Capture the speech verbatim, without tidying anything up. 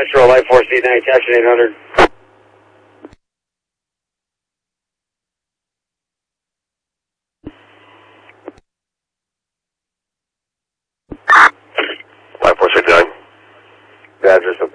Metro, Light Force eight nine, Caption eight hundred. Light Force eight nine. Address